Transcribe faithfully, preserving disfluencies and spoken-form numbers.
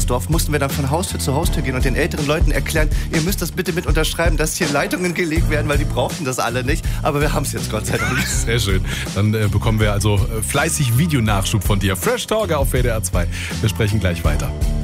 das Dorf, mussten wir dann von Haustür zu Haustür gehen und den älteren Leuten erklären, ihr müsst das bitte mit unterschreiben, dass hier Leitungen gelegt werden, weil die brauchten das alle nicht. Aber wir haben es jetzt, Gott sei Dank. Sehr schön. Dann äh, bekommen wir also äh, fleißig Videonachschub von dir. Fresh Talker auf W D R zwei. Wir sprechen gleich weiter.